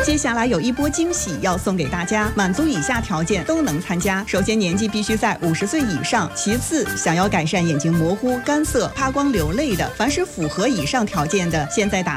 接下来有一波惊喜要送给大家，满足以下条件都能参加。首先年纪必须在50岁以上，其次想要改善眼睛模糊、干涩、怕光流泪的，凡是符合以上条件的，现在打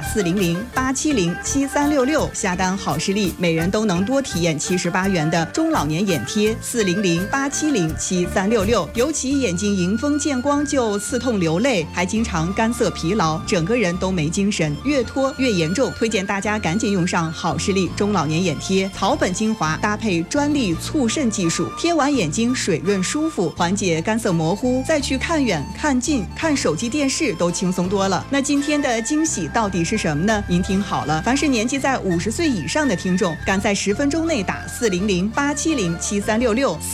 400-870-7366下单好视力，每人都能多体验78元的中老年眼贴，400-870-7366。尤其眼睛迎风见光就刺痛流泪，还经常干涩疲劳，整个人都没精神，越拖越严重，推荐大家赶紧用上好视力中老年眼贴，草本精华搭配专利促渗技术，贴完眼睛水润舒服，缓解干涩模糊，再去看远看近看手机电视都轻松多了。那今天的惊喜到底是什么呢？您听好了，凡是年纪在50岁以上的听众，赶在10分钟内打400-870-7366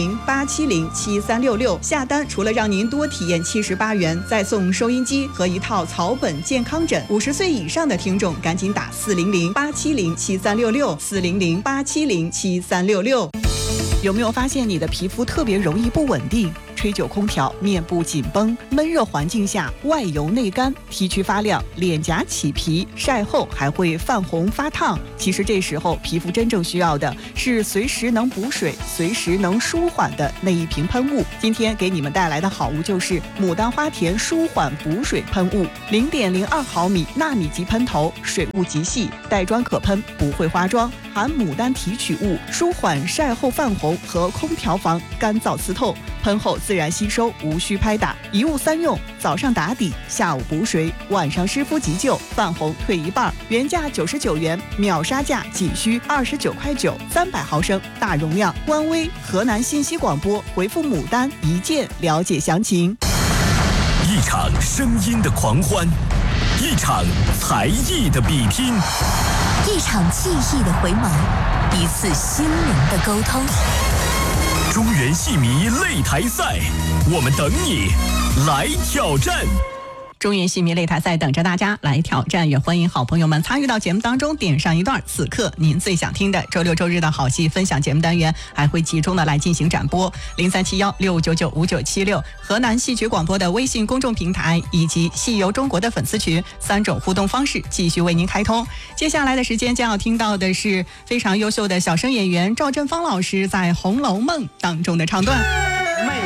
400-870-7366下单，除了让您多体验78元，再送收音机和一套草本健康枕。50岁以上的听众赶紧打400-870-7366 400-870-7366。有没有发现你的皮肤特别容易不稳定？吹久空调，面部紧绷，闷热环境下外油内干，T 区发亮，脸颊起皮，晒后还会泛红发烫。其实这时候皮肤真正需要的是随时能补水、随时能舒缓的那一瓶喷雾。今天给你们带来的好物就是牡丹花田舒缓补水喷雾，0.02毫米纳米级喷头，水雾极细，带妆可喷，不会花妆，含牡丹提取物，舒缓晒后泛红和空调房干燥刺透，喷后自然吸收，无需拍打，一物三用，早上打底，下午补水，晚上湿敷急救，泛红退一半。原价99元，秒杀价仅需29块9，300毫升大容量。官微河南信息广播回复牡丹一键了解详情。 一场声音的狂欢，一场才艺的比拼， 一场记忆的回眸，一次心灵的沟通。 中原戏迷擂台赛，我们等你来挑战。 中原戏迷擂台赛等着大家来挑战，也欢迎好朋友们参与到节目当中，点上一段此刻您最想听的周六周日的好戏分享节目单元，还会集中的来进行展播。0371699596河南戏曲广播的微信公众平台以及戏游中国的粉丝群3种互动方式继续为您开通。接下来的时间将要听到的是非常优秀的小生演员赵振芳老师在《红楼梦》当中的唱段。